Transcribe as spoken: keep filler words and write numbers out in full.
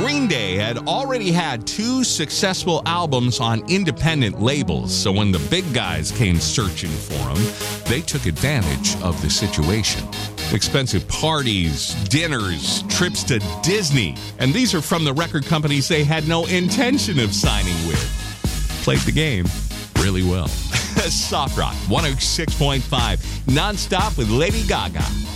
Green Day had already had two successful albums on independent labels, so when the big guys came searching for them, they took advantage of the situation. Expensive parties, dinners, trips to Disney, and these are from the record companies they had no intention of signing with. Played the game really well. Soft Rock one oh six point five, nonstop with Lady Gaga.